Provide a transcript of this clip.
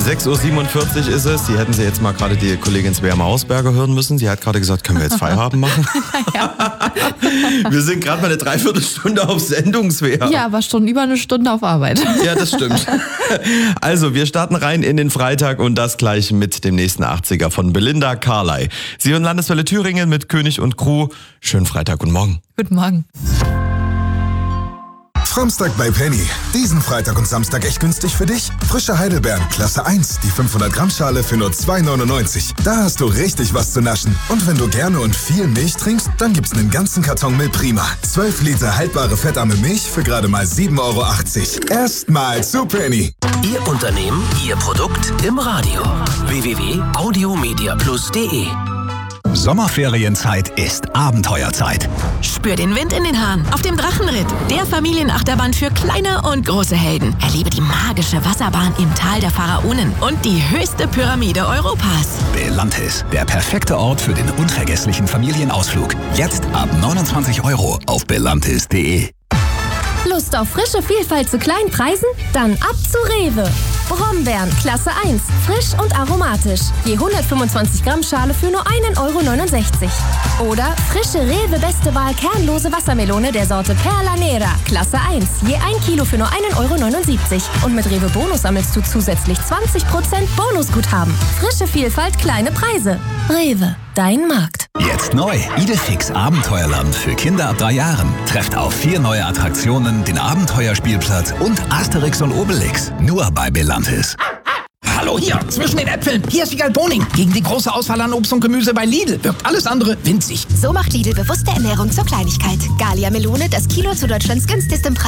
6.47 Uhr ist es. Sie hätten jetzt mal gerade die Kollegin Svea Mausberger hören müssen. Sie hat gerade gesagt, können wir jetzt Feierabend machen? Wir sind gerade mal eine Dreiviertelstunde auf Sendung, Svea. Ja, aber schon über eine Stunde auf Arbeit. Ja, das stimmt. Also, wir starten rein in den Freitag und das gleich mit dem nächsten 80er von Belinda Carley. Sie hören Landeswelle Thüringen mit König und Crew. Schönen Freitag und morgen. Guten Morgen. Samstag bei Penny. Diesen Freitag und Samstag echt günstig für dich. Frische Heidelbeeren, Klasse 1, die 500 Gramm Schale für nur 2,99. Da hast du richtig was zu naschen. Und wenn du gerne und viel Milch trinkst, dann gibt's einen ganzen Karton Milprima. 12 Liter haltbare fettarme Milch für gerade mal 7,80 Euro. Erstmal zu Penny. Ihr Unternehmen, Ihr Produkt im Radio. www.audiomediaplus.de. Sommerferienzeit ist Abenteuerzeit. Spür den Wind in den Haaren auf dem Drachenritt, der Familienachterbahn für kleine und große Helden. Erlebe die magische Wasserbahn im Tal der Pharaonen und die höchste Pyramide Europas. Belantis, der perfekte Ort für den unvergesslichen Familienausflug. Jetzt ab 29 Euro auf belantis.de. Lust auf frische Vielfalt zu kleinen Preisen? Dann ab zu Rewe. Brombeeren, Klasse 1, frisch und aromatisch. Je 125 Gramm Schale für nur 1,69 Euro. Oder frische Rewe Beste Wahl kernlose Wassermelone der Sorte Perla Nera, Klasse 1, je 1 Kilo für nur 1,79 Euro. Und mit Rewe Bonus sammelst du zusätzlich 20% Bonusguthaben. Frische Vielfalt, kleine Preise. Rewe, dein Markt. Jetzt neu. Idefix Abenteuerland für Kinder ab 3 Jahren. Trefft auf 4 neue Attraktionen, den Abenteuerspielplatz und Asterix und Obelix. Nur bei Belantis. Hallo hier, zwischen den Äpfeln. Hier ist Wiegald Boning. Gegen die große Auswahl an Obst und Gemüse bei Lidl wirkt alles andere winzig. So macht Lidl bewusste Ernährung zur Kleinigkeit. Gallia Melone, das Kilo zu Deutschlands günstigstem Preis.